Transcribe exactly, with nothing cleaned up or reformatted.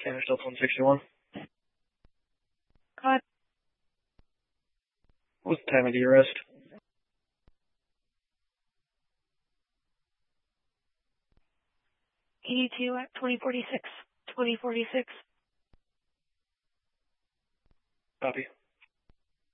Tanner Stilts one sixty-one. Cut. What was the time of the arrest? eighty-two at twenty forty-six. twenty forty-six. Copy.